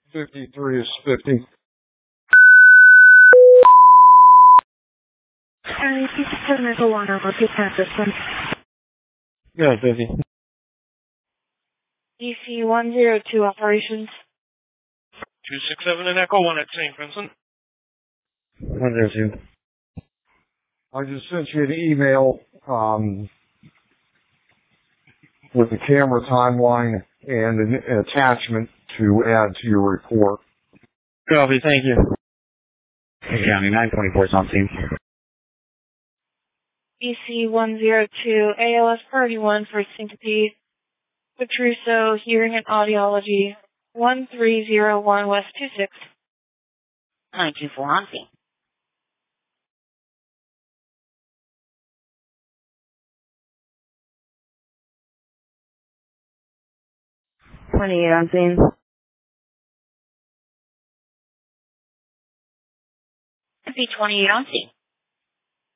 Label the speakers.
Speaker 1: 53 is 50.
Speaker 2: County 267 Echo 1, I'll repeat that this one.
Speaker 1: Yeah, 50.
Speaker 2: DC 102 operations.
Speaker 3: 267 and Echo 1 at St. Vincent.
Speaker 1: 102. I just sent you an email with the camera timeline and an attachment to add to your report.
Speaker 4: Copy, thank you. County 924 is on scene.
Speaker 2: DC 102 ALS Party 1 for Syncope. Petruso, Hearing and Audiology. 1301 West 26.
Speaker 5: 924 on scene.
Speaker 6: On scene.
Speaker 5: 28 on scene.